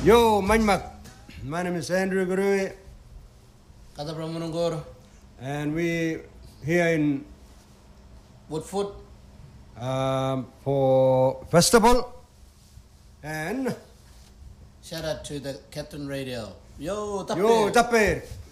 Yo, Manmak. My name is Andrew Gurui. Kata Pramunungur. And we here in Woodfoot. For festival. And Shout out to the Captain Radio. Yo, Tapir. Yo, Tapir.